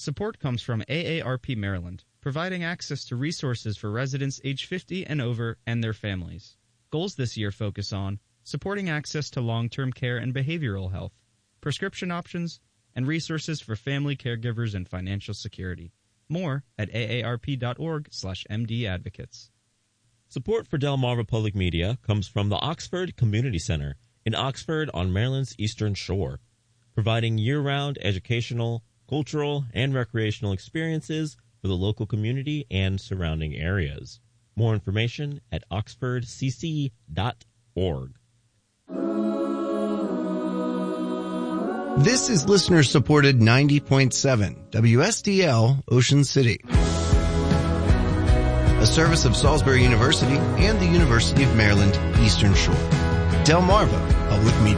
Support comes from AARP Maryland, providing access to resources for residents age 50 and over and their families. Goals this year focus on supporting access to long-term care and behavioral health, prescription options, and resources for family caregivers and financial security. More at aarp.org/mdadvocates. Support for Delmarva Public Media comes from the Oxford Community Center in Oxford on Maryland's Eastern Shore, providing year-round educational, cultural, and recreational experiences for the local community and surrounding areas. More information at oxfordcc.org. This is listener-supported 90.7 WSDL Ocean City, a service of Salisbury University and the University of Maryland Eastern Shore. Delmarva Public Media.